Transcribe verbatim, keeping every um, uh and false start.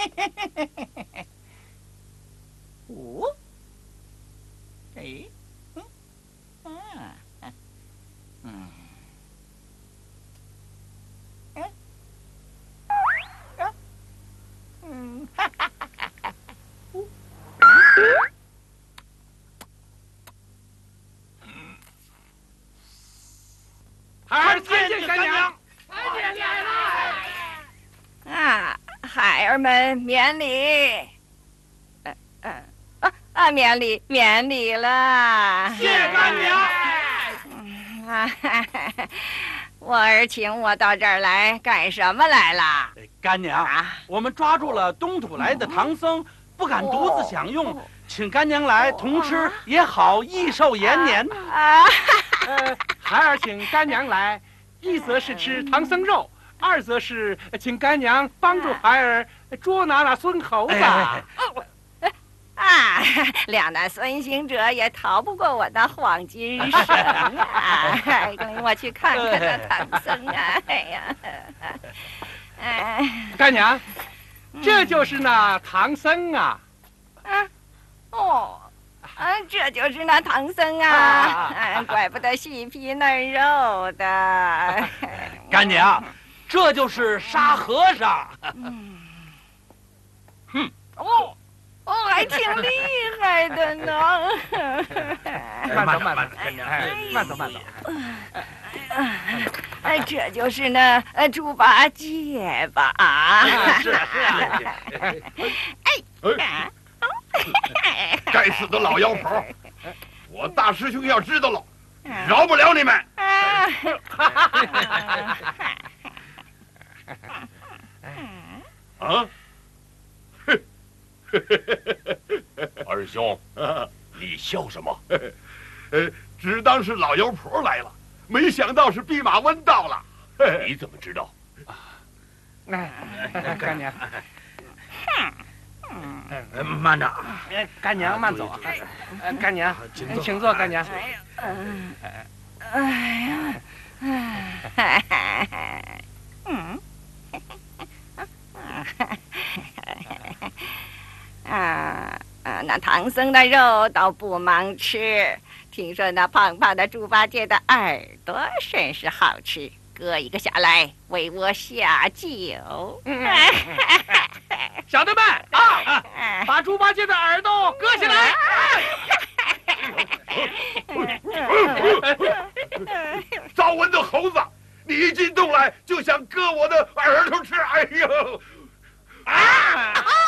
五，哎，嗯，啊，嗯，嗯，啊，嗯，哈哈哈哈哈，五， 孩儿参见干娘。 参见奶奶。 啊，孩儿们免礼。呃呃啊啊，免礼免礼了。 谢干娘。 嗯啊，我儿请我到这儿来干什么来了？ 干娘， 啊， 我们抓住了东土来的唐僧，不敢独自享用，请干娘来同吃也好，益寿延年。 啊， 呃，孩儿请干娘来，一则是吃唐僧肉，二则是请干娘帮助孩儿捉拿那孙猴子。 哎啊，两难孙行者也逃不过我的黄金绳啊！领我去看看那唐僧啊！哎呀，哎， 干娘，这就是那唐僧啊！ 啊，哦，啊，这就是那唐僧啊！啊，怪不得细皮嫩肉的。 干娘，这就是沙和尚。 嗯， 哼， 哦。哦，还挺厉害的呢！ 慢走，慢走，干娘，慢走，慢走。 哎，这就是那呃猪八戒吧？啊， 是是。 哎， 该死的老妖婆！我大师兄要知道了，饶不了你们！啊！二兄，你笑什么？呃，只当是老妖婆来了，没想到是弼马温到了。你怎么知道？ 哎，干娘， 嗯，慢着， 干娘慢走。干娘，请坐，干娘。 嗯，哎呀，哎，嗯。啊啊！那唐僧的肉倒不忙吃，听说那胖胖的猪八戒的耳朵甚是好吃，割一个下来为我下酒。 小的们啊，把猪八戒的耳朵割下来！ 糟文的猴子，你一进洞来就想割我的耳朵吃！哎呦！啊！